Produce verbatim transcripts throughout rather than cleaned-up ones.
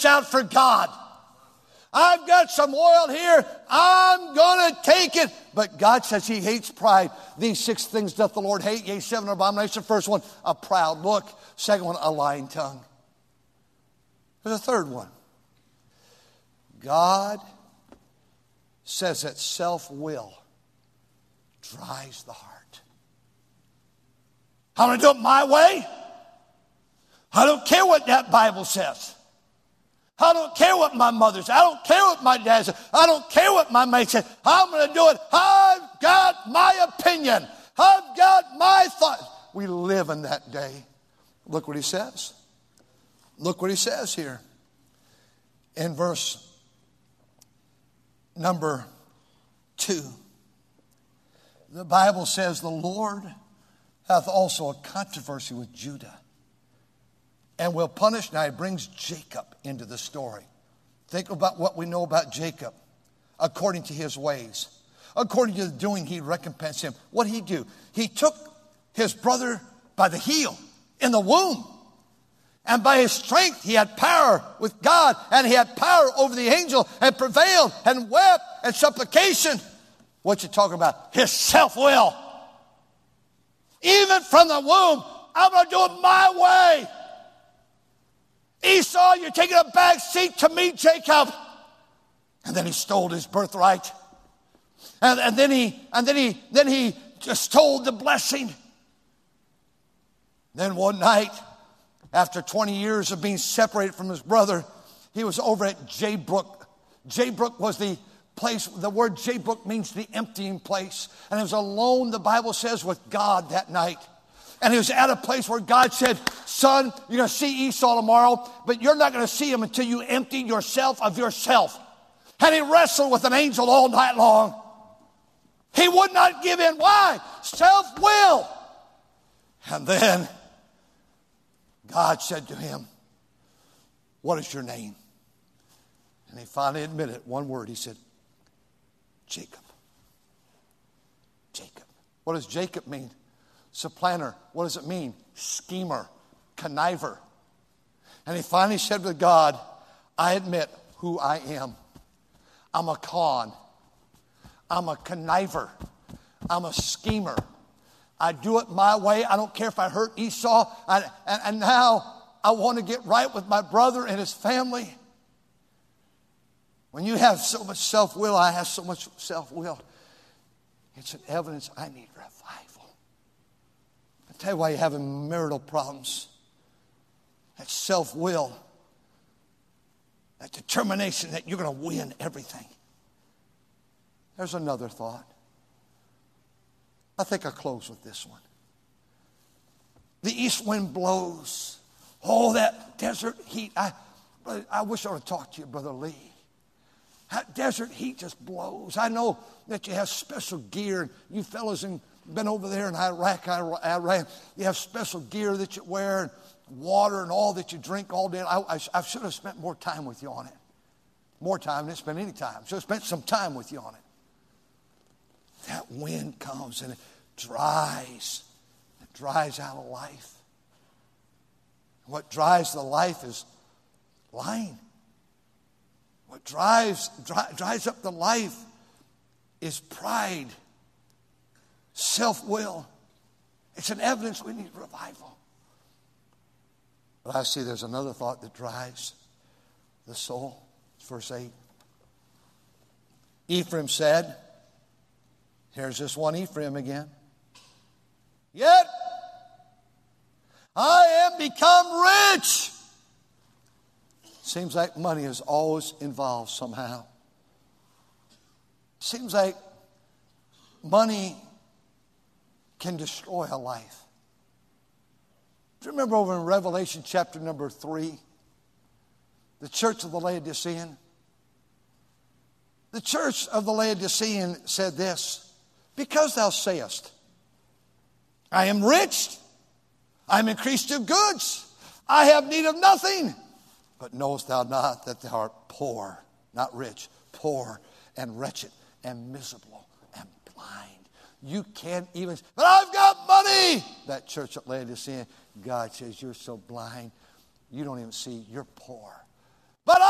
out for God. I've got some oil here. I'm going to take it. But God says he hates pride. These six things doth the Lord hate. Yea, seven are abominations. First one, a proud look. Second one, a lying tongue. There's a third one. God says that self-will dries the heart. I'm going to do it my way. I don't care what that Bible says. I don't care what my mother said. I don't care what my dad said. I don't care what my mate said. I'm going to do it. I've got my opinion. I've got my thought. We live in that day. Look what he says. Look what he says here. In verse number two. The Bible says, the Lord hath also a controversy with Judah, and will punish. Now he brings Jacob into the story. Think about what we know about Jacob. According to his ways, according to the doing, he recompensed him. What did he do? He took his brother by the heel in the womb. And by his strength, he had power with God, and he had power over the angel, and prevailed, and wept, and supplication. What you talking about? His self-will. Even from the womb, I'm going to do it my way. Esau, you're taking a back seat to me, Jacob. And then he stole his birthright. And, and then he and then he then he just stole the blessing. Then one night, after twenty years of being separated from his brother, he was over at Jabbok. Jabbok was the place, the word Jabbok means the emptying place. And it was alone, the Bible says, with God that night. And he was at a place where God said, son, you're going to see Esau tomorrow, but you're not going to see him until you empty yourself of yourself. And he wrestled with an angel all night long. He would not give in. Why? Self-will. And then God said to him, what is your name? And he finally admitted one word. He said, Jacob. Jacob. What does Jacob mean? Supplanter. What does it mean? Schemer, conniver. And he finally said to God, I admit who I am. I'm a con. I'm a conniver. I'm a schemer. I do it my way. I don't care if I hurt Esau. I, and, and now I want to get right with my brother and his family. When you have so much self-will, I have so much self-will. It's an evidence I need revival. I'll tell you why you're having marital problems. That self-will. That determination that you're going to win everything. There's another thought. I think I'll close with this one. The east wind blows. Oh, that desert heat. I, I wish I would have talked to you, Brother Lee. That desert heat just blows. I know that you have special gear. You fellas have been over there in Iraq, Iran. You have special gear that you wear, and water and all that you drink all day. I, I, I should have spent more time with you on it. More time than spent any time. Should have spent some time with you on it. That wind comes and it dries. It dries out of life. What dries the life is lying. What drives, dry, dries up the life is pride, self-will. It's an evidence we need revival. But I see there's another thought that dries the soul. It's verse eight. Ephraim said, here's this one Ephraim again. Yet I am become rich. Seems like money is always involved somehow. Seems like money can destroy a life. Do you remember over in Revelation chapter number three, the church of the Laodicean? The church of the Laodicean said this, because thou sayest, I am rich, I am increased of goods, I have need of nothing. But knowest thou not that thou art poor, not rich, poor and wretched and miserable and blind. You can't even, but I've got money. That church at Laodicea, God says, you're so blind, you don't even see, you're poor. But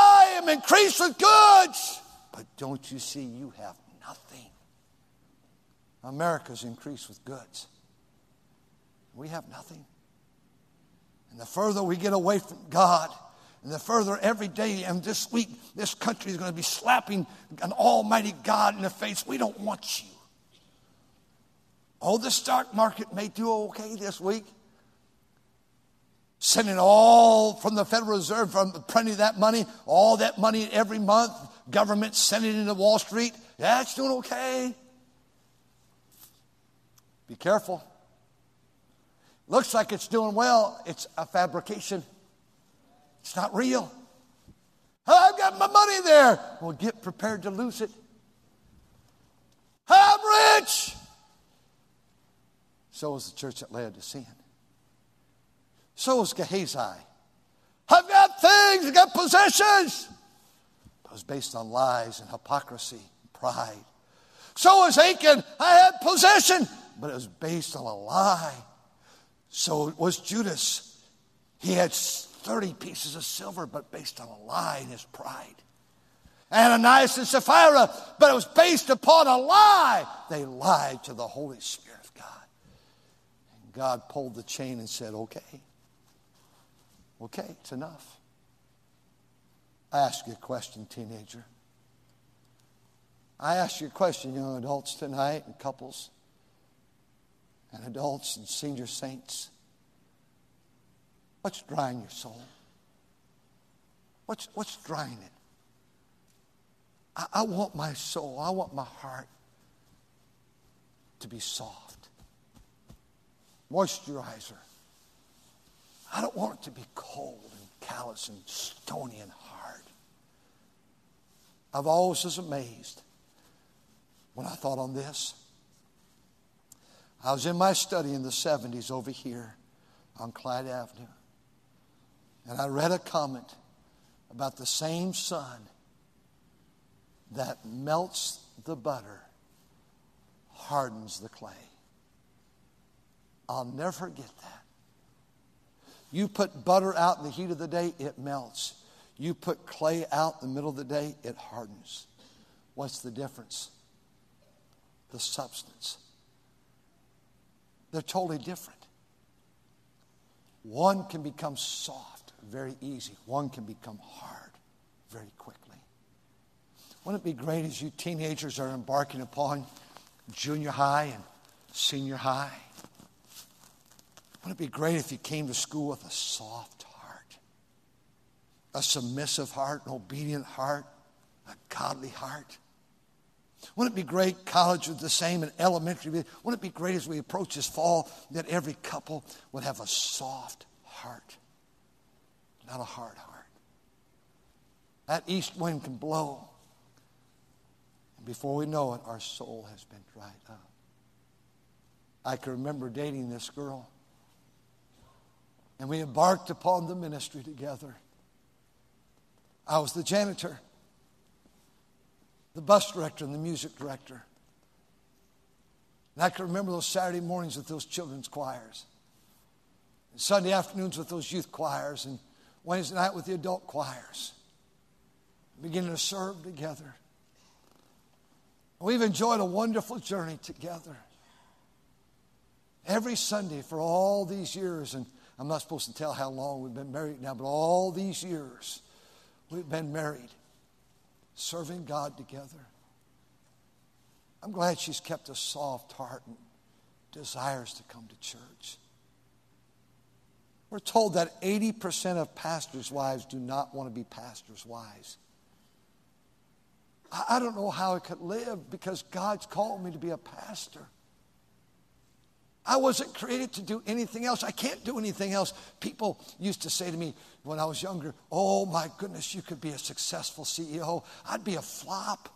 them increase with goods. But don't you see, you have nothing. America's increased with goods. We have nothing. And the further we get away from God, and the further every day, and this week, this country is going to be slapping an almighty God in the face. We don't want you. Oh, the stock market may do okay this week. Sending all from the Federal Reserve, from printing that money, all that money every month, government sending it into Wall Street. Yeah, it's doing okay. Be careful. Looks like it's doing well. It's a fabrication. It's not real. Oh, I've got my money there. Well, get prepared to lose it. I'm rich. So was the church at Laodicea. So was Gehazi. I've got things, I've got possessions. But it was based on lies and hypocrisy and pride. So was Achan. I had possession, but it was based on a lie. So was Judas. He had thirty pieces of silver, but based on a lie in his pride. Ananias and Sapphira, but it was based upon a lie. They lied to the Holy Spirit of God. And God pulled the chain and said, okay. Okay, it's enough. I ask you a question, teenager. I ask you a question, young adults tonight, and couples, and adults and senior saints. What's drying your soul? What's, what's drying it? I, I want my soul, I want my heart to be soft. Moisturizer. I don't want it to be cold and callous and stony and hard. I've always was amazed when I thought on this. I was in my study in the seventies over here on Clyde Avenue. And I read a comment about the same sun that melts the butter, hardens the clay. I'll never forget that. You put butter out in the heat of the day, it melts. You put clay out in the middle of the day, it hardens. What's the difference? The substance. They're totally different. One can become soft very easy. One can become hard very quickly. Wouldn't it be great as you teenagers are embarking upon junior high and senior high? Wouldn't it be great if you came to school with a soft heart, a submissive heart, an obedient heart, a godly heart? Wouldn't it be great, college was the same, and elementary? Wouldn't it be great as we approach this fall that every couple would have a soft heart, not a hard heart? That east wind can blow, and before we know it, our soul has been dried up. I can remember dating this girl, and we embarked upon the ministry together. I was the janitor, the bus director, and the music director. And I can remember those Saturday mornings with those children's choirs, and Sunday afternoons with those youth choirs, and Wednesday night with the adult choirs, beginning to serve together. We've enjoyed a wonderful journey together. Every Sunday for all these years, and I'm not supposed to tell how long we've been married now, but all these years we've been married, serving God together. I'm glad she's kept a soft heart and desires to come to church. We're told that eighty percent of pastors' wives do not want to be pastors' wives. I don't know how I could live because God's called me to be a pastor. I wasn't created to do anything else. I can't do anything else. People used to say to me when I was younger, oh my goodness, you could be a successful C E O. I'd be a flop.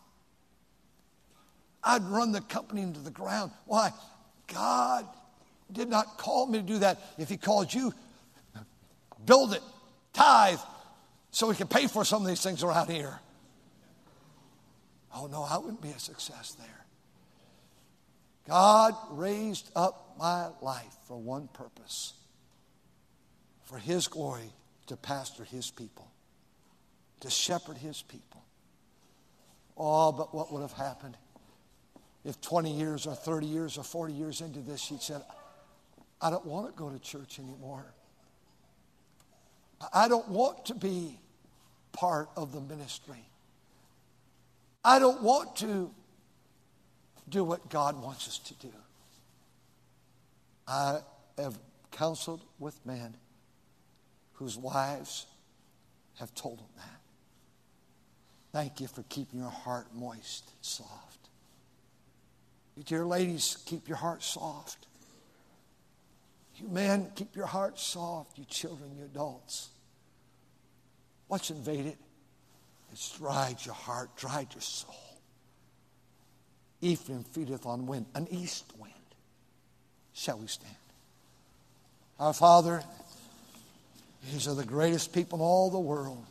I'd run the company into the ground. Why? God did not call me to do that. If he called you, build it, tithe, so we can pay for some of these things around here. Oh no, I wouldn't be a success there. God raised up my life for one purpose, for his glory, to pastor his people. to shepherd his people. Oh, but what would have happened if twenty years or thirty years or forty years into this, she'd said, I don't want to go to church anymore. I don't want to be part of the ministry. I don't want to do what God wants us to do. I have counseled with men whose wives have told them that. Thank you for keeping your heart moist and soft. You dear ladies, keep your heart soft. You men, keep your heart soft. You children, you adults. What's invaded? It's dried your heart, dried your soul. Ephraim feedeth on wind, an east wind. Shall we stand? Our Father, these are the greatest people in all the world.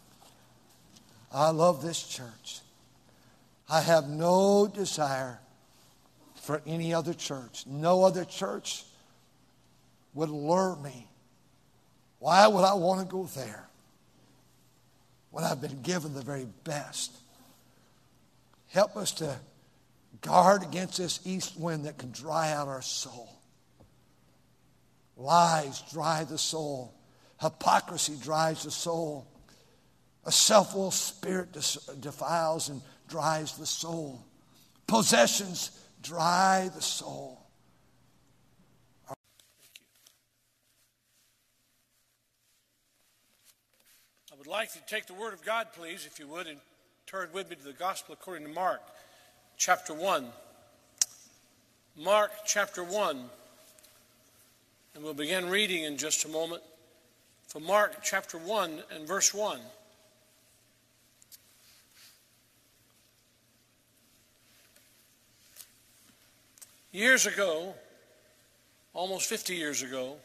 I love this church. I have no desire for any other church. No other church would lure me. Why would I want to go there when I've been given the very best? Help us to guard against this east wind that can dry out our soul. Lies dry the soul. Hypocrisy dries the soul. A self-will spirit defiles and dries the soul. Possessions dry the soul. I would like to take the Word of God, please, if you would, and turn with me to the Gospel according to Mark, chapter one. Mark, chapter one. And we'll begin reading in just a moment from Mark, chapter one and verse one. Years ago, almost fifty years ago,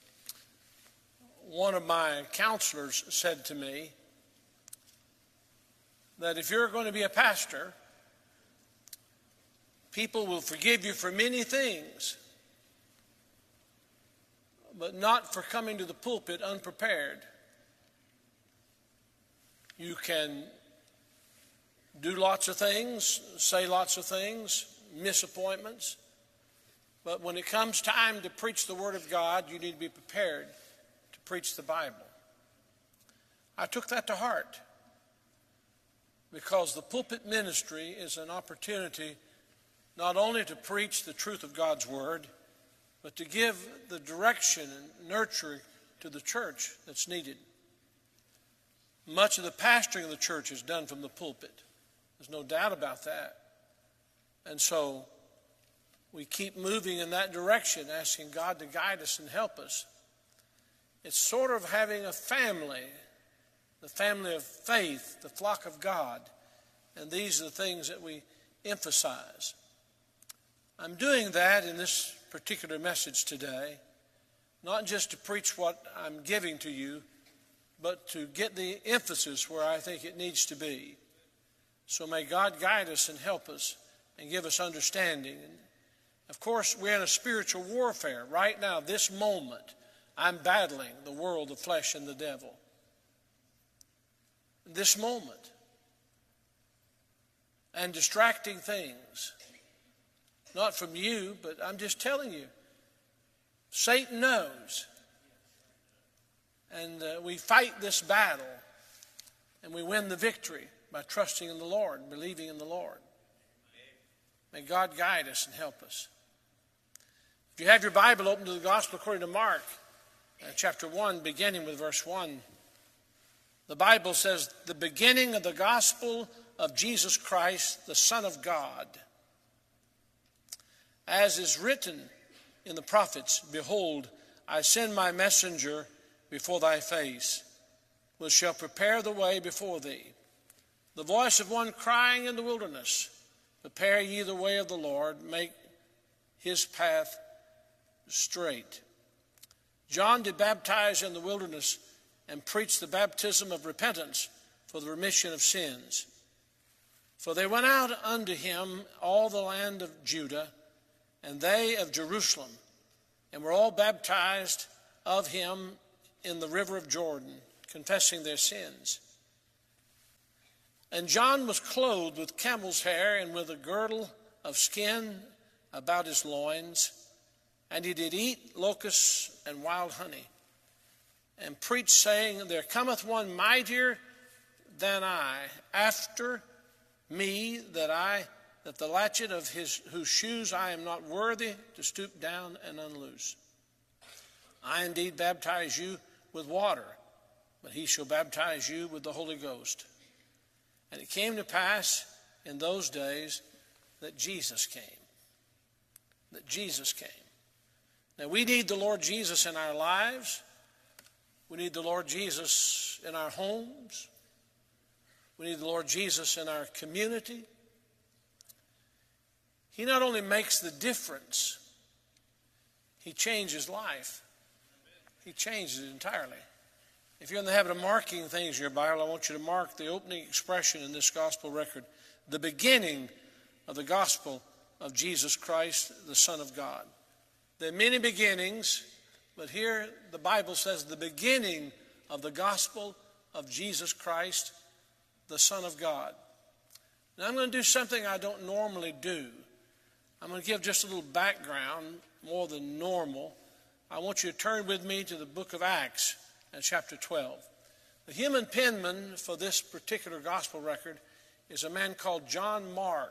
one of my counselors said to me that if you're going to be a pastor, people will forgive you for many things, but not for coming to the pulpit unprepared. You can do lots of things, say lots of things, miss appointments, but when it comes time to preach the Word of God, you need to be prepared to preach the Bible. I took that to heart because the pulpit ministry is an opportunity not only to preach the truth of God's Word, but to give the direction and nurture to the church that's needed. Much of the pastoring of the church is done from the pulpit. There's no doubt about that. And so we keep moving in that direction, asking God to guide us and help us. It's sort of having a family, the family of faith, the flock of God. And these are the things that we emphasize. I'm doing that in this particular message today, not just to preach what I'm giving to you, but to get the emphasis where I think it needs to be. So may God guide us and help us and give us understanding. And of course, we're in a spiritual warfare. Right now, this moment, I'm battling the world, the flesh, and the devil. This moment. And distracting things. Not from you, but I'm just telling you. Satan knows. And uh, we fight this battle. And we win the victory by trusting in the Lord and believing in the Lord. May God guide us and help us. If you have your Bible, open to the Gospel according to Mark, uh, chapter one, beginning with verse one. The Bible says, the beginning of the gospel of Jesus Christ, the Son of God. As is written in the prophets, behold, I send my messenger before thy face, which shall prepare the way before thee. The voice of one crying in the wilderness, prepare ye the way of the Lord, make his path straight. John did baptize in the wilderness and preach the baptism of repentance for the remission of sins. For they went out unto him all the land of Judah, and they of Jerusalem, and were all baptized of him in the river of Jordan, confessing their sins. And John was clothed with camel's hair and with a girdle of skin about his loins, and he did eat locusts and wild honey, and preached, saying, There cometh one mightier than I, after me, that I that the latchet of his whose shoes I am not worthy to stoop down and unloose. I indeed baptize you with water, but he shall baptize you with the Holy Ghost. And it came to pass in those days that Jesus came. That Jesus came. Now we need the Lord Jesus in our lives. We need the Lord Jesus in our homes. We need the Lord Jesus in our community. He not only makes the difference, he changes life. He changes it entirely. If you're in the habit of marking things in your Bible, I want you to mark the opening expression in this gospel record, the beginning of the gospel of Jesus Christ, the Son of God. There are many beginnings, but here the Bible says the beginning of the gospel of Jesus Christ, the Son of God. Now I'm going to do something I don't normally do. I'm going to give just a little background, more than normal. I want you to turn with me to the book of Acts and chapter twelve. The human penman for this particular gospel record is a man called John Mark.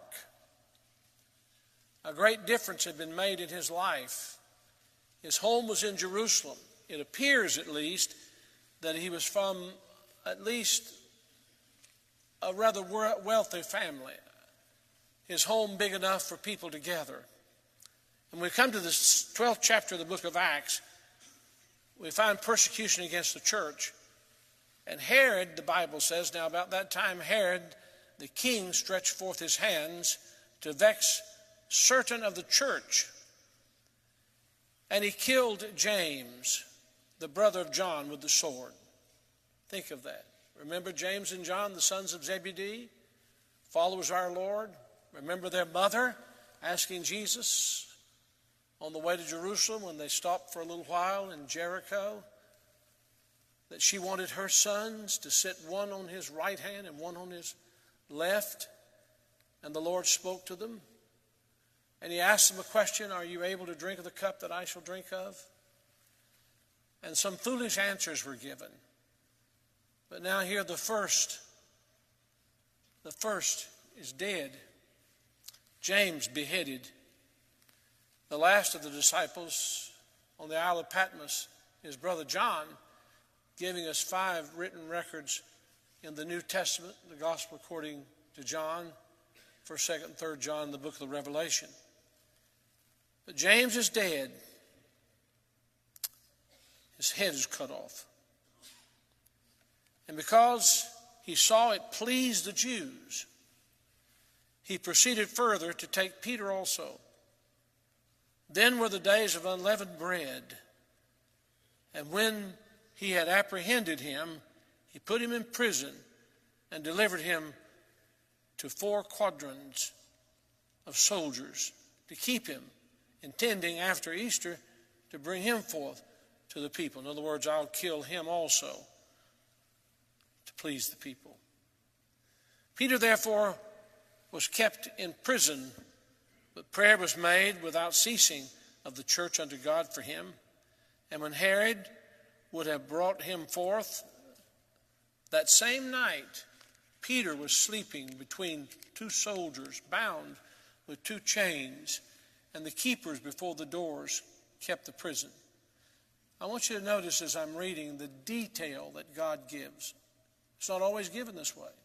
A great difference had been made in his life. His home was in Jerusalem. It appears, at least, that he was from at least a rather wealthy family. His home big enough for people to gather. And we come to this twelfth chapter of the book of Acts. We find persecution against the church. And Herod, the Bible says, now about that time Herod, the king, stretched forth his hands to vex certain of the church. And he killed James, the brother of John, with the sword. Think of that. Remember James and John, the sons of Zebedee, followers of our Lord? Remember their mother asking Jesus on the way to Jerusalem when they stopped for a little while in Jericho that she wanted her sons to sit one on his right hand and one on his left. And the Lord spoke to them. And he asked them a question, are you able to drink of the cup that I shall drink of? And some foolish answers were given. But now here the first, the first is dead. James beheaded. The last of the disciples on the Isle of Patmos, his brother John, giving us five written records in the New Testament, the Gospel according to John, first, second, third John, the book of the Revelation. But James is dead. His head is cut off. And because he saw it pleased the Jews, he proceeded further to take Peter also. Then were the days of unleavened bread. And when he had apprehended him, he put him in prison and delivered him to four quadrants of soldiers to keep him, intending after Easter to bring him forth to the people. In other words, I'll kill him also to please the people. Peter, therefore, was kept in prison, but prayer was made without ceasing of the church unto God for him. And when Herod would have brought him forth, that same night Peter was sleeping between two soldiers, bound with two chains, and the keepers before the doors kept the prison. I want you to notice as I'm reading the detail that God gives. It's not always given this way.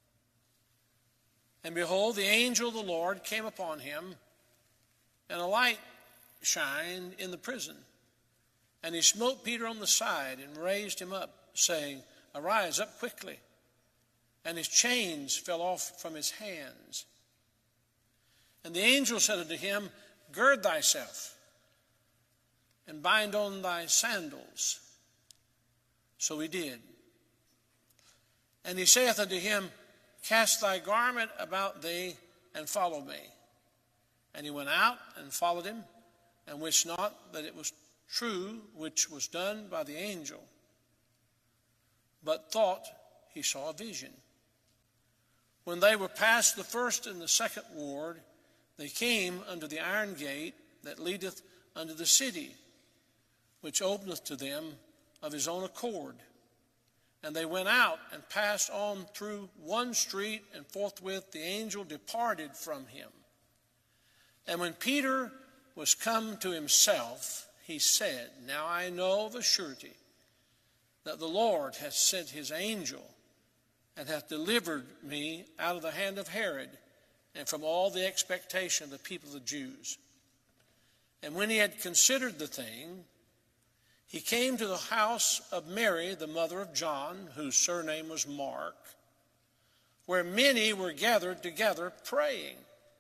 And behold, the angel of the Lord came upon him, and a light shined in the prison. And he smote Peter on the side and raised him up, saying, Arise up quickly. And his chains fell off from his hands. And the angel said unto him, Gird thyself, and bind on thy sandals. So he did. And he saith unto him, Cast thy garment about thee, and follow me. And he went out and followed him, and wist not that it was true which was done by the angel, but thought he saw a vision. When they were past the first and the second ward, they came unto the iron gate that leadeth unto the city, which openeth to them of his own accord. And they went out and passed on through one street, and forthwith the angel departed from him. And when Peter was come to himself, he said, Now I know of a surety that the Lord hath sent his angel, and hath delivered me out of the hand of Herod, and from all the expectation of the people of the Jews. And when he had considered the thing, he came to the house of Mary, the mother of John, whose surname was Mark, where many were gathered together praying.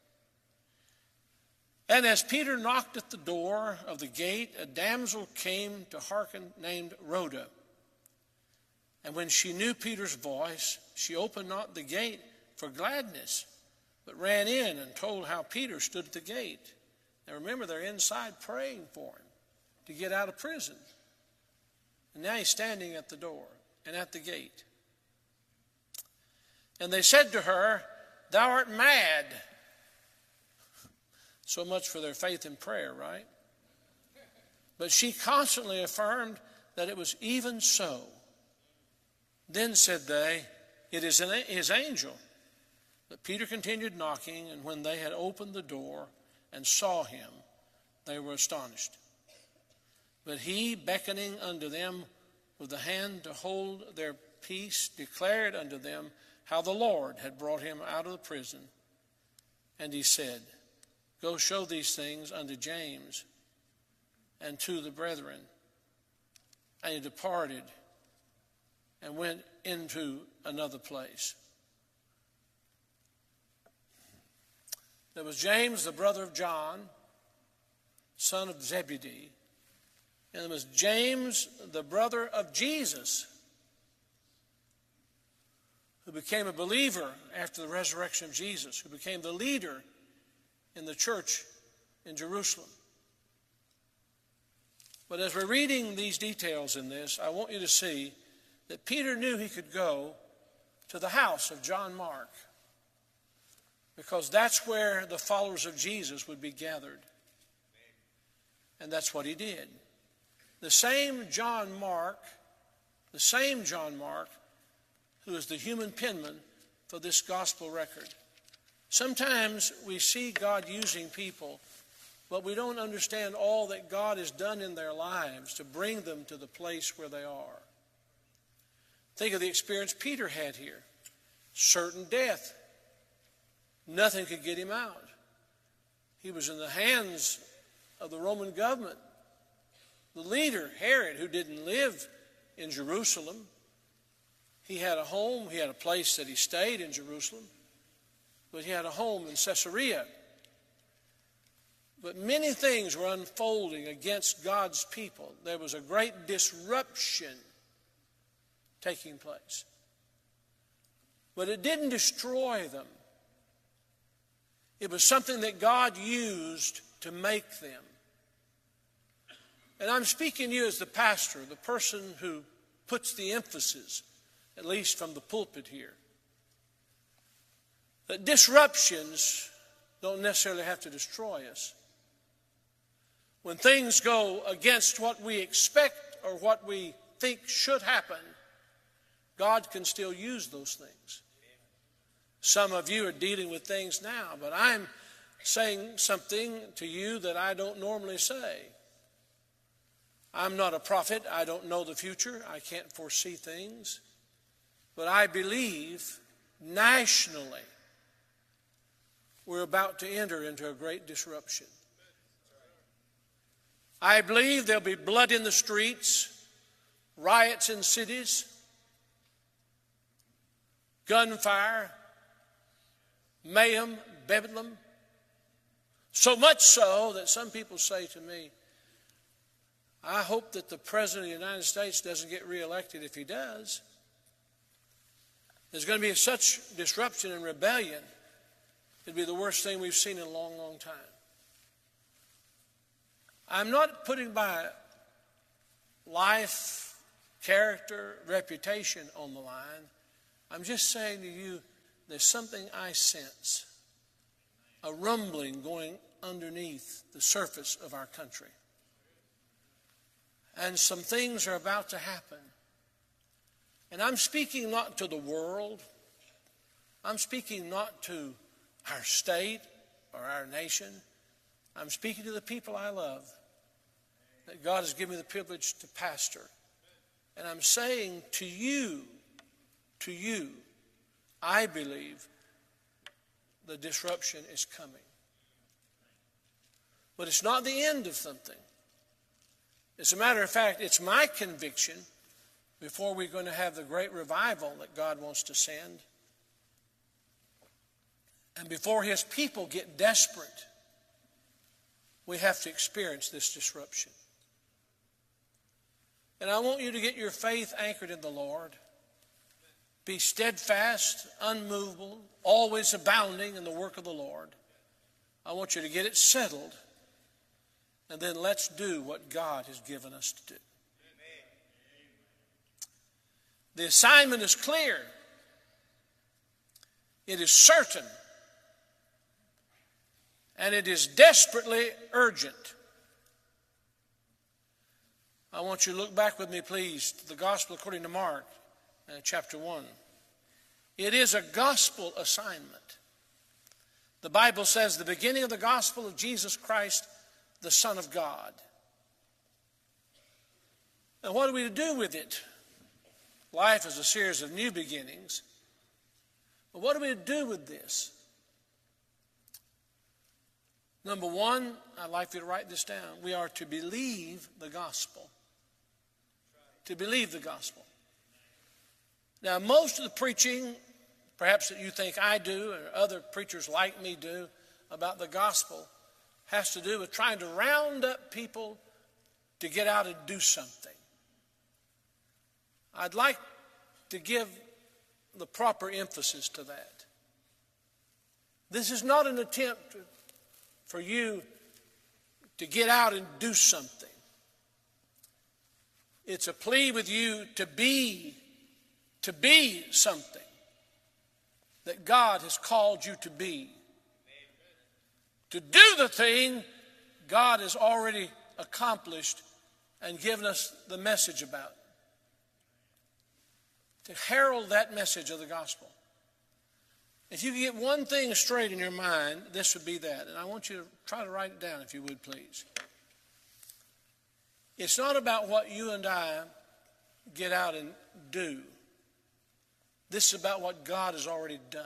And as Peter knocked at the door of the gate, a damsel came to hearken named Rhoda. And when she knew Peter's voice, she opened not the gate for gladness, but ran in and told how Peter stood at the gate. Now remember, they're inside praying for him to get out of prison. And now he's standing at the door and at the gate. And they said to her, Thou art mad. So much for their faith in prayer, right? But she constantly affirmed that it was even so. Then said they, It is his angel. But Peter continued knocking, and when they had opened the door and saw him, they were astonished. But he, beckoning unto them with the hand to hold their peace, declared unto them how the Lord had brought him out of the prison. And he said, Go show these things unto James and to the brethren. And he departed and went into another place. There was James, the brother of John, son of Zebedee. And there was James, the brother of Jesus, who became a believer after the resurrection of Jesus, who became the leader in the church in Jerusalem. But as we're reading these details in this, I want you to see that Peter knew he could go to the house of John Mark, because that's where the followers of Jesus would be gathered. And that's what he did. The same John Mark, the same John Mark, who is the human penman for this gospel record. Sometimes we see God using people, but we don't understand all that God has done in their lives to bring them to the place where they are. Think of the experience Peter had here. Certain death. Nothing could get him out. He was in the hands of the Roman government. The leader, Herod, who didn't live in Jerusalem. He had a home, he had a place that he stayed in Jerusalem, but he had a home in Caesarea. But many things were unfolding against God's people. There was a great disruption taking place. But it didn't destroy them. It was something that God used to make them. And I'm speaking to you as the pastor, the person who puts the emphasis, at least from the pulpit here, that disruptions don't necessarily have to destroy us. When things go against what we expect or what we think should happen, God can still use those things. Some of you are dealing with things now, but I'm saying something to you that I don't normally say. I'm not a prophet. I don't know the future. I can't foresee things. But I believe nationally we're about to enter into a great disruption. I believe there'll be blood in the streets, riots in cities, gunfire, mayhem, bedlam. So much so that some people say to me, I hope that the President of the United States doesn't get reelected. If he does, there's going to be such disruption and rebellion. It'd be the worst thing we've seen in a long, long time. I'm not putting my life, character, reputation on the line. I'm just saying to you there's something I sense, a rumbling going underneath the surface of our country. And some things are about to happen. And I'm speaking not to the world. I'm speaking not to our state or our nation. I'm speaking to the people I love, that God has given me the privilege to pastor. And I'm saying to you, to you, I believe the disruption is coming. But it's not the end of something. As a matter of fact, it's my conviction, before we're going to have the great revival that God wants to send, and before his people get desperate, we have to experience this disruption. And I want you to get your faith anchored in the Lord. Be steadfast, unmovable, always abounding in the work of the Lord. I want you to get it settled, and then let's do what God has given us to do. The assignment is clear. It is certain. And it is desperately urgent. I want you to look back with me, please, to the Gospel according to Mark, uh, chapter one. It is a gospel assignment. The Bible says the beginning of the gospel of Jesus Christ, the Son of God. And what are we to do with it? Life is a series of new beginnings. But what are we to do with this? Number one, I'd like you to write this down. We are to believe the gospel. To believe the gospel. Now, most of the preaching, perhaps that you think I do or other preachers like me do about the gospel, has to do with trying to round up people to get out and do something. I'd like to give the proper emphasis to that. This is not an attempt for you to get out and do something. It's a plea with you to be, to be something that God has called you to be. To do the thing God has already accomplished and given us the message about. To herald that message of the gospel. If you could get one thing straight in your mind, this would be that. And I want you to try to write it down, if you would, please. It's not about what you and I get out and do. This is about what God has already done.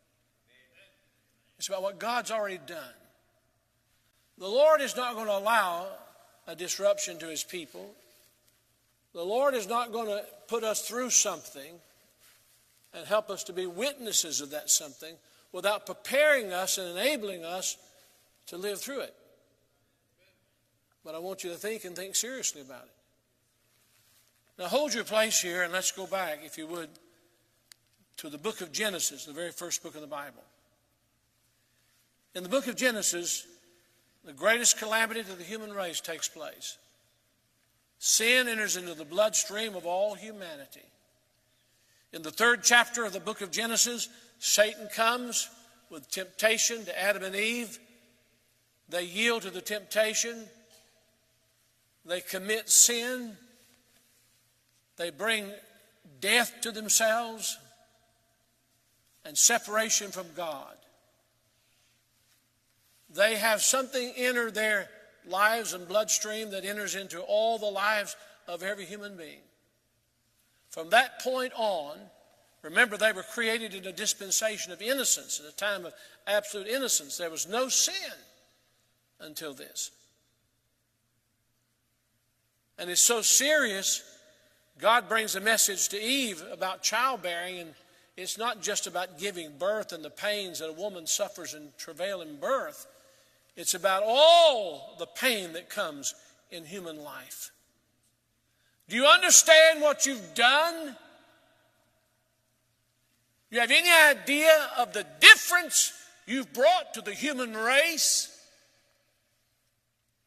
It's about what God's already done. The Lord is not going to allow a disruption to his people. The Lord is not going to put us through something and help us to be witnesses of that something without preparing us and enabling us to live through it. But I want you to think and think seriously about it. Now hold your place here and let's go back, if you would, to the book of Genesis, the very first book of the Bible. In the book of Genesis, the greatest calamity to the human race takes place. Sin enters into the bloodstream of all humanity. In the third chapter of the book of Genesis, Satan comes with temptation to Adam and Eve. They yield to the temptation. They commit sin. They bring death to themselves and separation from God. They have something enter their lives and bloodstream that enters into all the lives of every human being. From that point on, remember they were created in a dispensation of innocence, in a time of absolute innocence. There was no sin until this. And it's so serious, God brings a message to Eve about childbearing, and it's not just about giving birth and the pains that a woman suffers in travail in birth. It's about all the pain that comes in human life. Do you understand what you've done? Do you have any idea of the difference you've brought to the human race?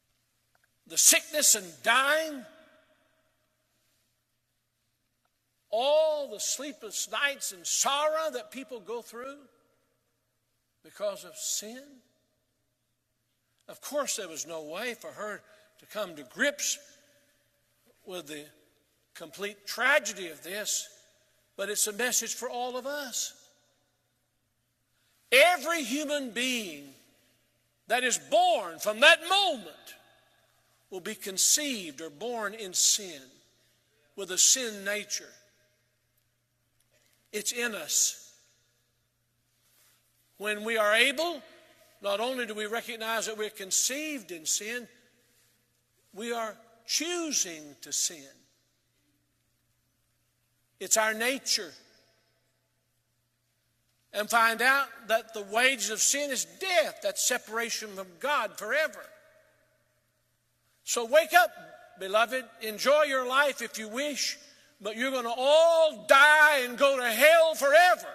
The sickness and dying? all the sleepless nights and sorrow that people go through because of sin? Of course, there was no way for her to come to grips with the complete tragedy of this, but it's a message for all of us. Every human being that is born from that moment will be conceived or born in sin, with a sin nature. It's in us. When we are able, not only do we recognize that we're conceived in sin, we are choosing to sin. It's our nature. And find out that the wages of sin is death. That's separation from God forever. So wake up, beloved. Enjoy your life if you wish, but you're going to all die and go to hell forever.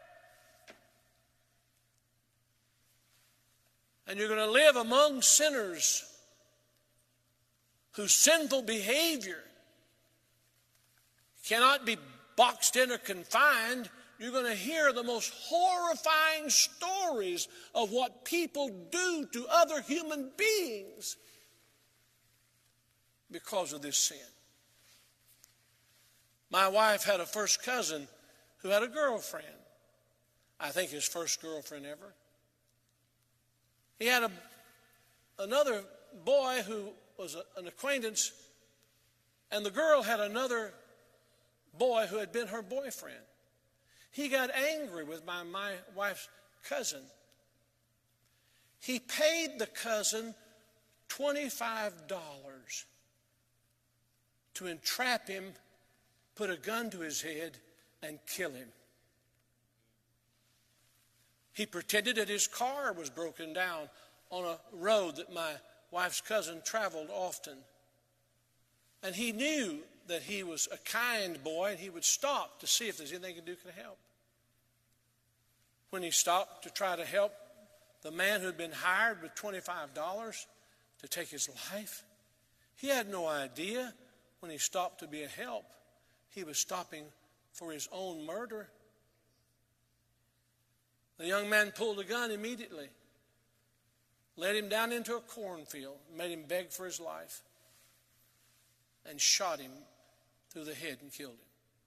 And you're going to live among sinners whose sinful behavior cannot be boxed in or confined. You're going to hear the most horrifying stories of what people do to other human beings because of this sin. My wife had a first cousin who had a girlfriend. I think his first girlfriend ever. He had a, another boy who was a, an acquaintance, and the girl had another boy who had been her boyfriend. He got angry with my, my wife's cousin. He paid the cousin twenty-five dollars to entrap him, put a gun to his head, and kill him. He pretended that his car was broken down on a road that my wife's cousin traveled often. And he knew that he was a kind boy, and he would stop to see if there's anything he could do to help. When he stopped to try to help the man who had been hired with twenty-five dollars to take his life, he had no idea when he stopped to be a help, he was stopping for his own murder. The young man pulled a gun immediately, led him down into a cornfield, made him beg for his life, and shot him through the head and killed him.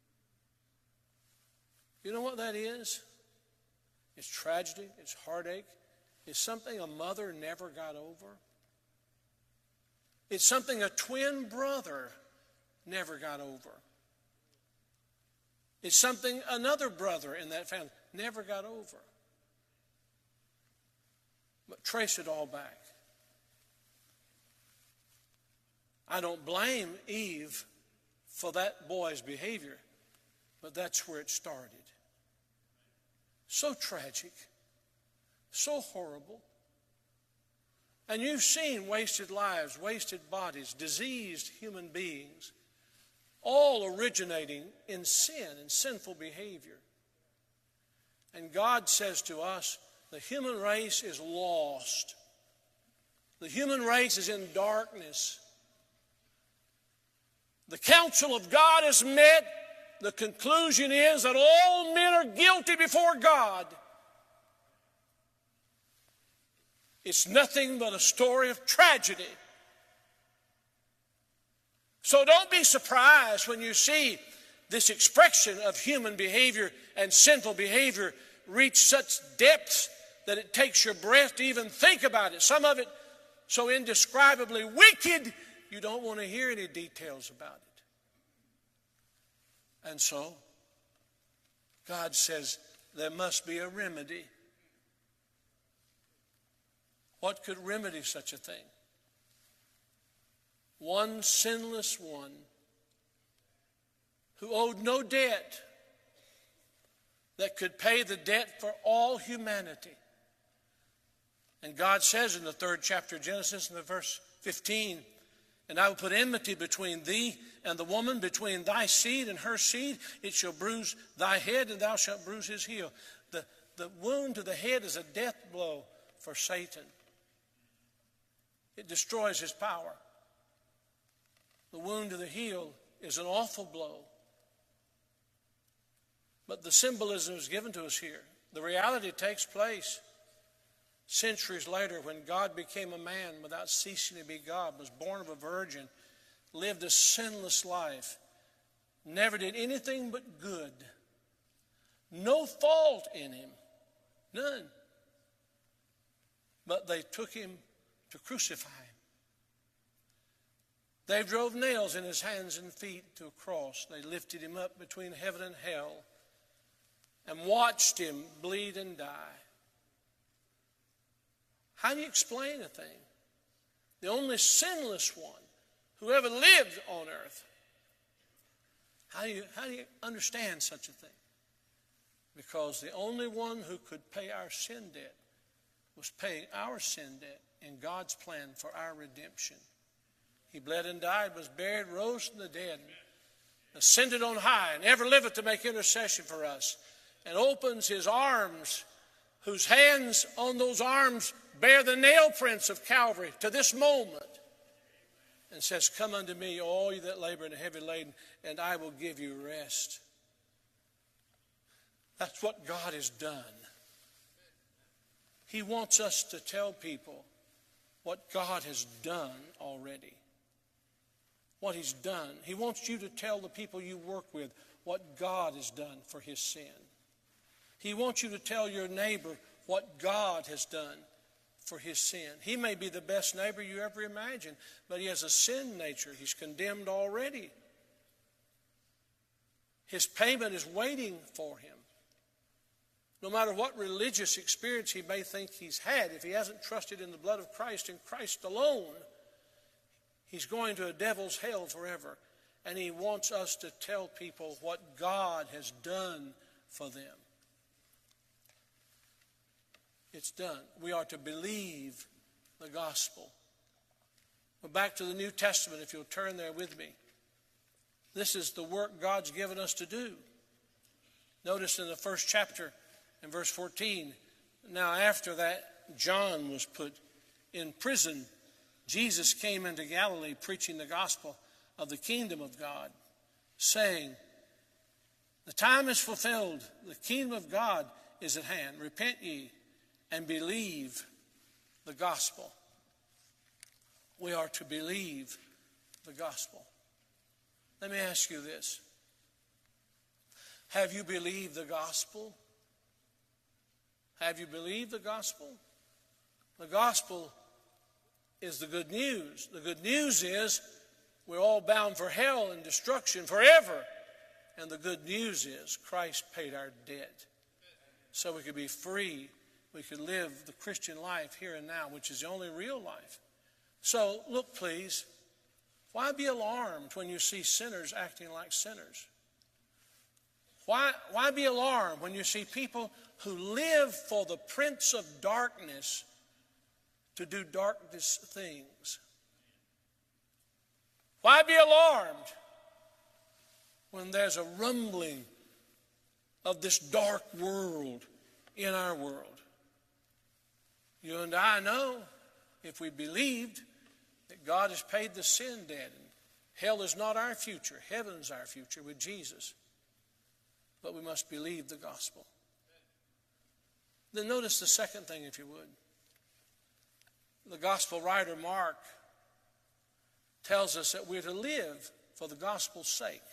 You know what that is? It's tragedy, it's heartache, it's something a mother never got over. It's something a twin brother never got over. It's something another brother in that family never got over. But trace it all back. I don't blame Eve for that boy's behavior, but that's where it started. So tragic, so horrible. And you've seen wasted lives, wasted bodies, diseased human beings, all originating in sin and sinful behavior. And God says to us, the human race is lost. The human race is in darkness. The counsel of God is met. The conclusion is that all men are guilty before God. It's nothing but a story of tragedy. So don't be surprised when you see this expression of human behavior and sinful behavior reach such depths that it takes your breath to even think about it. Some of it so indescribably wicked, you don't want to hear any details about it. And so, God says there must be a remedy. What could remedy such a thing? One sinless one who owed no debt that could pay the debt for all humanity. And God says in the third chapter of Genesis, in the verse fifteen, and I will put enmity between thee and the woman, between thy seed and her seed. It shall bruise thy head, and thou shalt bruise his heel. The, the wound to the head is a death blow for Satan. It destroys his power. The wound to the heel is an awful blow. But the symbolism is given to us here. The reality takes place centuries later when God became a man without ceasing to be God, was born of a virgin, lived a sinless life, never did anything but good. No fault in him. None. But they took him to crucify him. They drove nails in his hands and feet to a cross. They lifted him up between heaven and hell and watched him bleed and die. How do you explain a thing? The only sinless one who ever lived on earth. How do you, how do you understand such a thing? Because the only one who could pay our sin debt was paying our sin debt in God's plan for our redemption. He bled and died, was buried, rose from the dead, ascended on high, and ever liveth to make intercession for us, and opens his arms, whose hands on those arms bear the nail prints of Calvary to this moment, and says, "Come unto me, all you that labor and are heavy laden, and I will give you rest." That's what God has done. He wants us to tell people what God has done already. What he's done. He wants you to tell the people you work with what God has done for his sin. He wants you to tell your neighbor what God has done for his sin. He may be the best neighbor you ever imagined, but he has a sin nature. He's condemned already. His payment is waiting for him. No matter what religious experience he may think he's had, if he hasn't trusted in the blood of Christ and Christ alone, he's going to a devil's hell forever. And he wants us to tell people what God has done for them. It's done. We are to believe the gospel. But back to the New Testament, if you'll turn there with me. This is the work God's given us to do. Notice in the first chapter, in verse fourteen, now after that, John was put in prison. Jesus came into Galilee preaching the gospel of the kingdom of God, saying, "The time is fulfilled, the kingdom of God is at hand. Repent ye and believe the gospel." We are to believe the gospel. Let me ask you this. Have you believed the gospel? Have you believed the gospel? The gospel is the good news. The good news is we're all bound for hell and destruction forever. And the good news is Christ paid our debt so we could be free. We could live the Christian life here and now, which is the only real life. So look, please, why be alarmed when you see sinners acting like sinners? Why, why be alarmed when you see people who live for the prince of darkness to do darkness things? Why be alarmed when there's a rumbling of this dark world in our world? You and I know, if we believed that God has paid the sin debt, and hell is not our future, heaven's our future with Jesus. But we must believe the gospel. Then notice the second thing, if you would. The gospel writer Mark tells us that we're to live for the gospel's sake.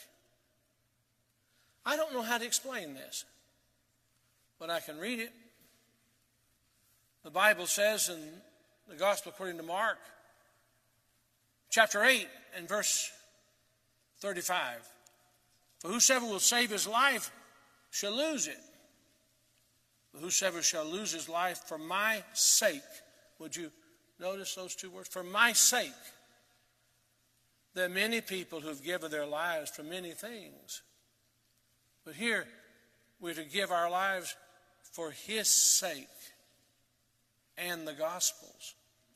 I don't know how to explain this, but I can read it. The Bible says in the gospel according to Mark, chapter eight and verse thirty-five, "For whosoever will save his life shall lose it. But whosoever shall lose his life for my sake," would you notice those two words? For my sake. There are many people who've given their lives for many things. But here, we're to give our lives for his sake and the gospel's.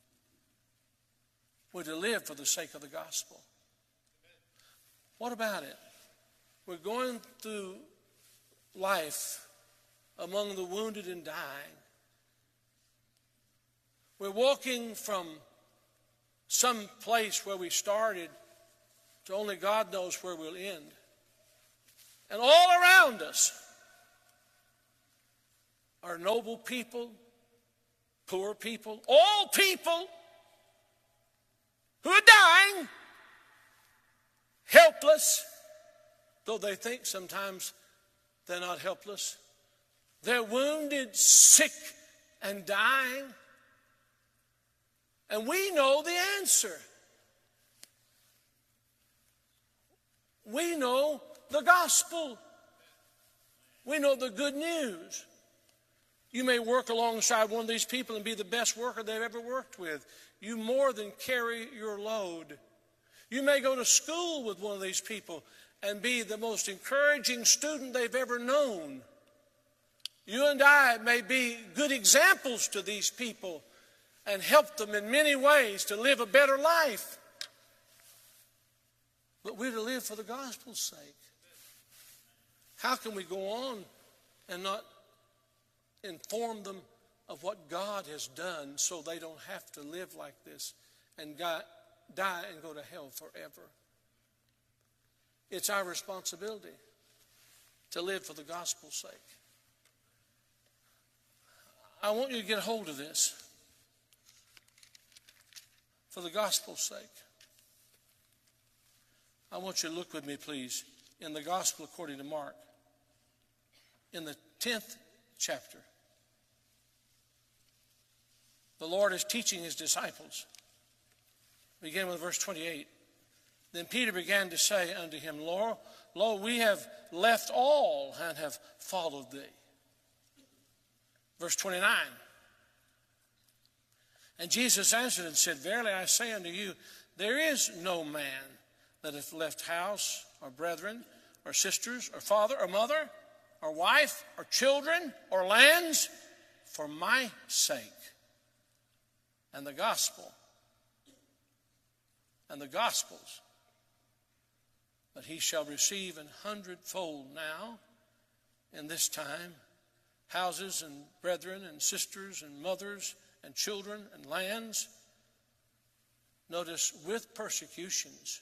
We're to live for the sake of the gospel. What about it? We're going through life among the wounded and dying. We're walking from some place where we started to only God knows where we'll end. And all around us are noble people, poor people, all people who are dying, helpless, though they think sometimes they're not helpless. They're wounded, sick, and dying. And we know the answer. We know the gospel. We know the good news. You may work alongside one of these people and be the best worker they've ever worked with. You more than carry your load. You may go to school with one of these people and be the most encouraging student they've ever known. You and I may be good examples to these people and help them in many ways to live a better life. But we're to live for the gospel's sake. How can we go on and not inform them of what God has done so they don't have to live like this and die and go to hell forever? It's our responsibility to live for the gospel's sake. I want you to get a hold of this. For the gospel's sake. I want you to look with me, please, in the gospel according to Mark, in the tenth chapter. The Lord is teaching his disciples. Begin with verse twenty-eight. Then Peter began to say unto him, Lord, lo, we have left all and have followed thee. Verse twenty-nine. And Jesus answered and said, Verily I say unto you, there is no man that hath left house, or brethren, or sisters, or father, or mother, or wife, or children, or lands, for my sake, and the gospel, and the gospels, but he shall receive an hundredfold now, in this time, houses, and brethren, and sisters, and mothers, and children, and lands. Notice, with persecutions,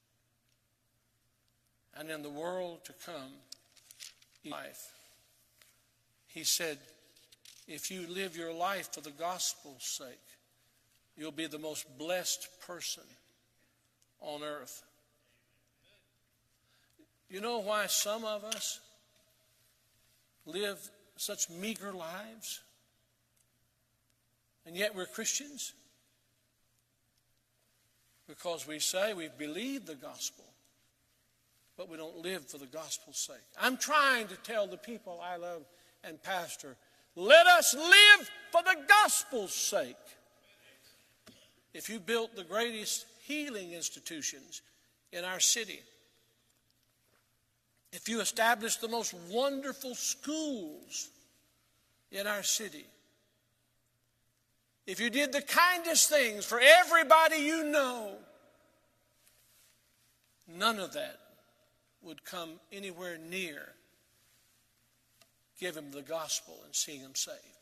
and in the world to come, life. He said, if you live your life for the gospel's sake, you'll be the most blessed person on earth. You know why some of us live such meager lives? And yet we're Christians? Because we say we've believed the gospel, but we don't live for the gospel's sake. I'm trying to tell the people I love and pastor, let us live for the gospel's sake. If you built the greatest healing institutions in our city, if you established the most wonderful schools in our city, if you did the kindest things for everybody you know, none of that would come anywhere near giving the gospel and seeing them saved.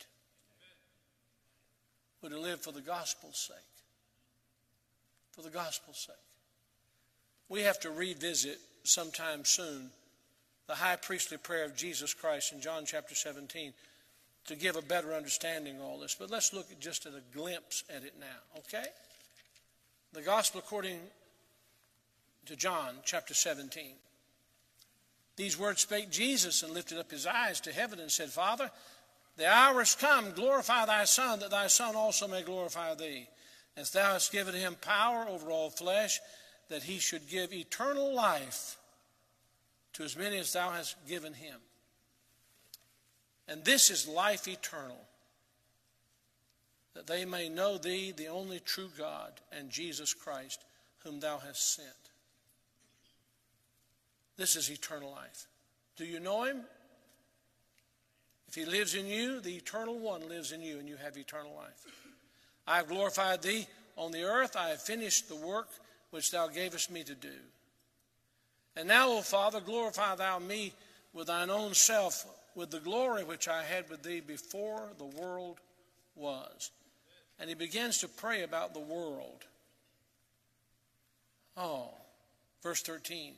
We're to live for the gospel's sake. For the gospel's sake. We have to revisit sometime soon the high priestly prayer of Jesus Christ in John chapter seventeen to give a better understanding of all this. But let's look at just at a glimpse at it now, okay? The gospel according to John chapter seventeen. These words spake Jesus and lifted up his eyes to heaven and said, Father, the hour is come, glorify thy Son, that thy Son also may glorify thee. As thou hast given him power over all flesh, that he should give eternal life to as many as thou hast given him. And this is life eternal, that they may know thee, the only true God, and Jesus Christ, whom thou hast sent. This is eternal life. Do you know him? If he lives in you, the eternal one lives in you, and you have eternal life. I have glorified thee on the earth. I have finished the work which thou gavest me to do. And now, O Father, glorify thou me with thine own self, with the glory which I had with thee before the world was. And he begins to pray about the world. Oh, verse thirteen.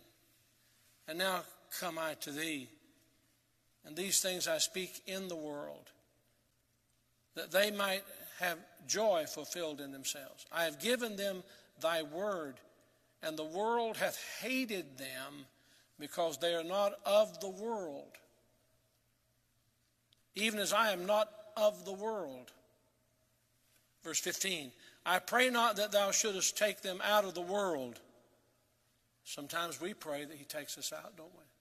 And now come I to thee, and these things I speak in the world, that they might have joy fulfilled in themselves. I have given them thy word, and the world hath hated them, because they are not of the world, even as I am not of the world. Verse fifteen, I pray not that thou shouldest take them out of the world. Sometimes we pray that he takes us out, don't we?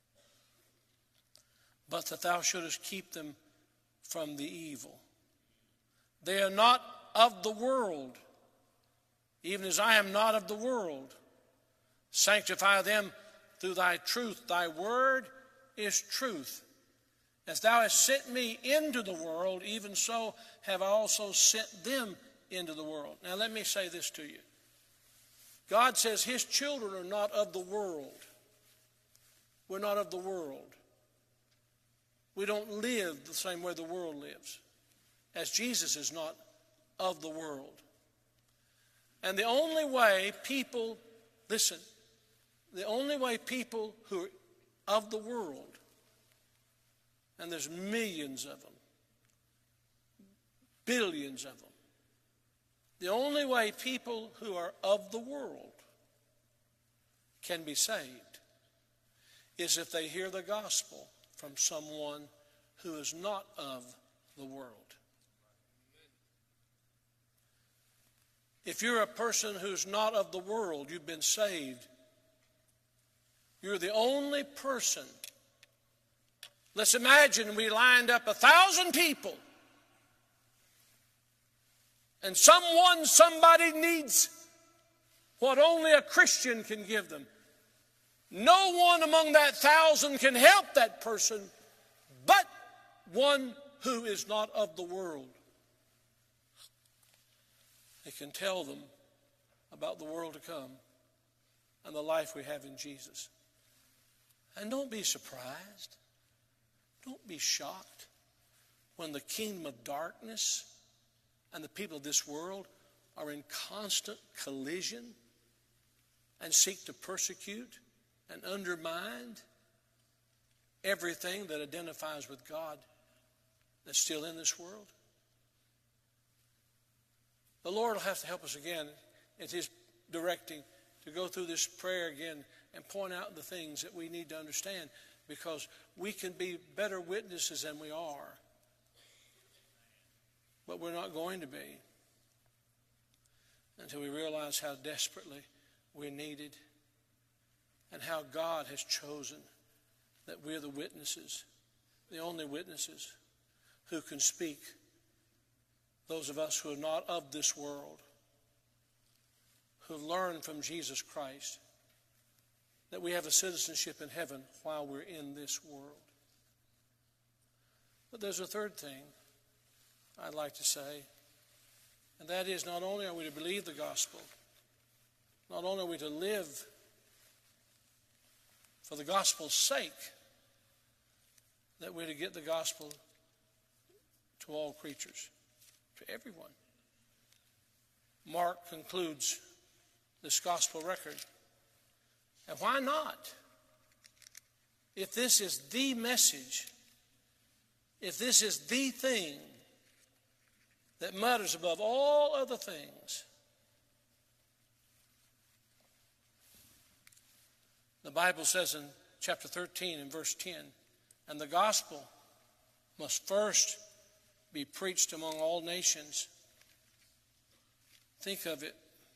But that thou shouldest keep them from the evil. They are not of the world, even as I am not of the world. Sanctify them through thy truth. Thy word is truth. As thou hast sent me into the world, even so have I also sent them into the world. Now let me say this to you. God says his children are not of the world. We're not of the world. We don't live the same way the world lives, as Jesus is not of the world. And the only way people, listen, the only way people who are of the world, and there's millions of them, billions of them, the only way people who are of the world can be saved is if they hear the gospel from someone who is not of the world. If you're a person who's not of the world, you've been saved, you're the only person. Let's imagine we lined up a thousand people, and someone, somebody needs what only a Christian can give them. No one among that thousand can help that person but one who is not of the world. They can tell them about the world to come and the life we have in Jesus. And don't be surprised. Don't be shocked when the kingdom of darkness and the people of this world are in constant collision and seek to persecute and undermine everything that identifies with God that's still in this world. The Lord will have to help us again in his directing to go through this prayer again and point out the things that we need to understand, because we can be better witnesses than we are, but we're not going to be until we realize how desperately we're needed and how God has chosen that we're the witnesses, the only witnesses who can speak, those of us who are not of this world, who've learned from Jesus Christ that we have a citizenship in heaven while we're in this world. But there's a third thing I'd like to say, and that is, not only are we to believe the gospel, not only are we to live for the gospel's sake, that we're to get the gospel to all creatures, to everyone. Mark concludes this gospel record. And why not? If this is the message, if this is the thing that matters above all other things, the Bible says in chapter thirteen and verse ten, and the gospel must first be preached among all nations. Think of it.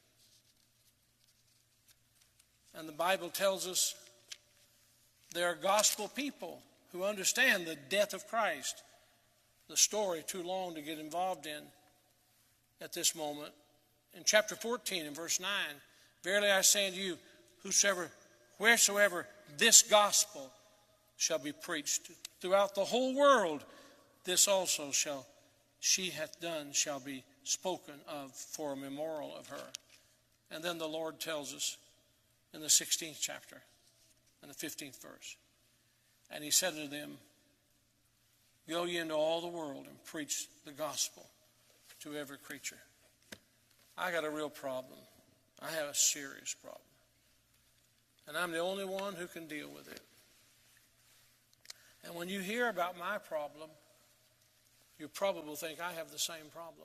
And the Bible tells us there are gospel people who understand the death of Christ, the story too long to get involved in at this moment. In chapter fourteen and verse nine, verily I say unto you, whosoever, wheresoever this gospel shall be preached throughout the whole world, this also shall she hath done shall be spoken of for a memorial of her. And then the Lord tells us in the sixteenth chapter and the fifteenth verse, and he said unto them, go ye into all the world and preach the gospel to every creature. I got a real problem. I have a serious problem. And I'm the only one who can deal with it. And when you hear about my problem, you probably think I have the same problem.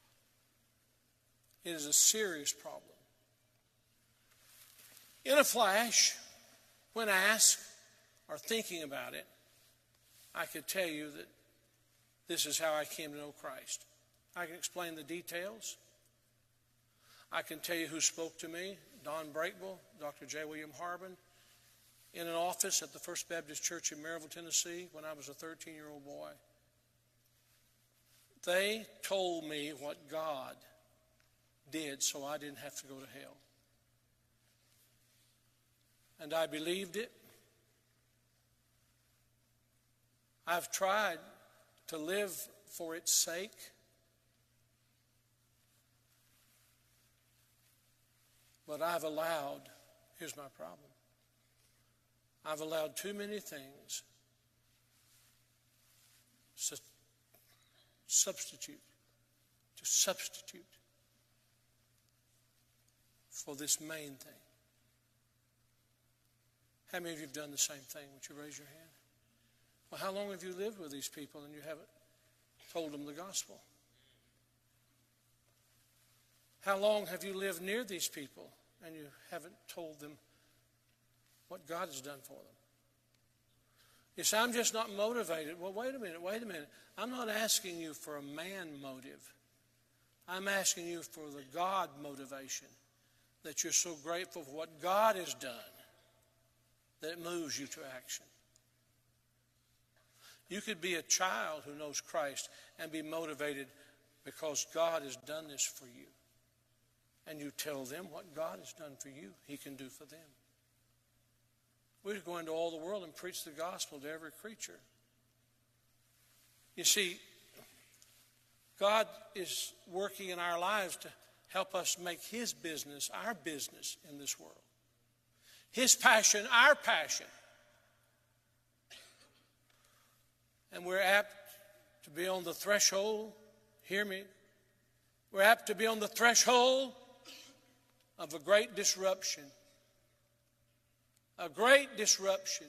It is a serious problem. In a flash, when asked or thinking about it, I could tell you that this is how I came to know Christ. I can explain the details. I can tell you who spoke to me, Don Breakville, Doctor J. William Harbin, in an office at the First Baptist Church in Maryville, Tennessee, when I was a thirteen-year-old boy. They told me what God did so I didn't have to go to hell. And I believed it. I've tried to live for its sake. But I've allowed, here's my problem, I've allowed too many things to substitute, to substitute for this main thing. How many of you have done the same thing? Would you raise your hand? Well, how long have you lived with these people and you haven't told them the gospel? How long have you lived near these people and you haven't told them what God has done for them? You say, I'm just not motivated. Well, wait a minute, wait a minute. I'm not asking you for a man motive. I'm asking you for the God motivation, that you're so grateful for what God has done that it moves you to action. You could be a child who knows Christ and be motivated because God has done this for you. And you tell them what God has done for you, He can do for them. We're to go into all the world and preach the gospel to every creature. You see, God is working in our lives to help us make His business our business in this world. His passion, our passion. And we're apt to be on the threshold, hear me, we're apt to be on the threshold of a great disruption. A great disruption.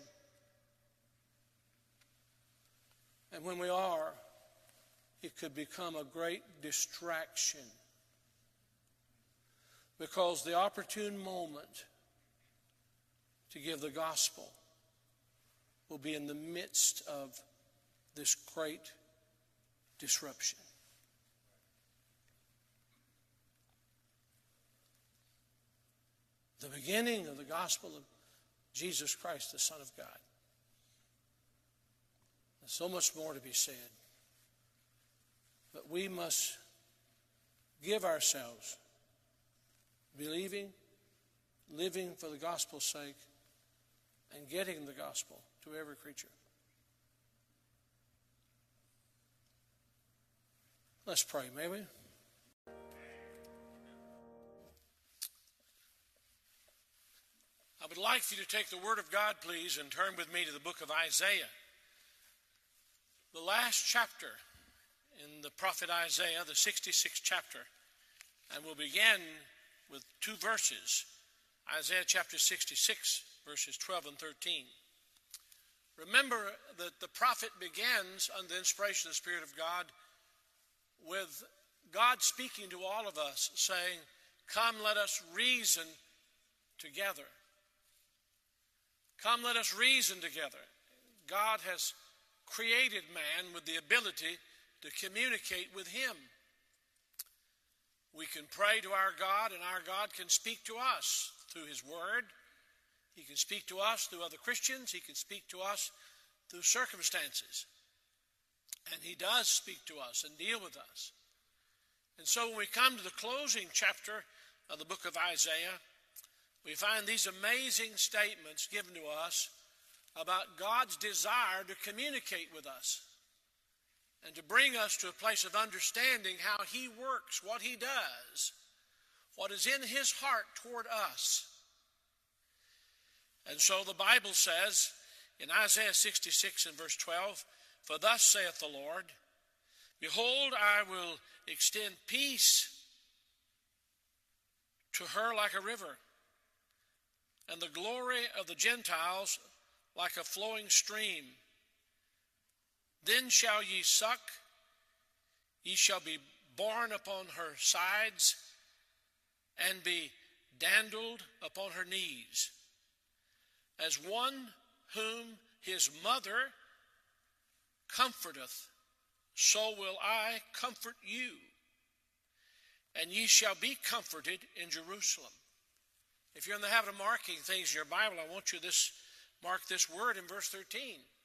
And when we are, it could become a great distraction. Because the opportune moment to give the gospel will be in the midst of this great disruption. The beginning of the gospel of Jesus Christ, the Son of God. There's so much more to be said. But we must give ourselves believing, living for the gospel's sake, and getting the gospel to every creature. Let's pray, may we? I would like for you to take the Word of God, please, and turn with me to the book of Isaiah. The last chapter in the prophet Isaiah, the sixty-sixth chapter. And we'll begin with two verses. Isaiah chapter sixty-six, verses twelve and thirteen. Remember that the prophet begins under the inspiration of the Spirit of God with God speaking to all of us, saying, "Come, let us reason together." Come, let us reason together. God has created man with the ability to communicate with Him. We can pray to our God, and our God can speak to us through His Word. He can speak to us through other Christians. He can speak to us through circumstances. And He does speak to us and deal with us. And so when we come to the closing chapter of the book of Isaiah, we find these amazing statements given to us about God's desire to communicate with us and to bring us to a place of understanding how He works, what He does, what is in His heart toward us. And so the Bible says in Isaiah sixty-six and verse twelve, "For thus saith the Lord, Behold, I will extend peace to her like a river, and the glory of the Gentiles like a flowing stream. Then shall ye suck Ye shall be borne upon her sides, and be dandled upon her knees. As one whom his mother comforteth, so will I comfort you. And ye shall be comforted in Jerusalem. If you're in the habit of marking things in your Bible, I want you to this, mark this word in verse thirteen.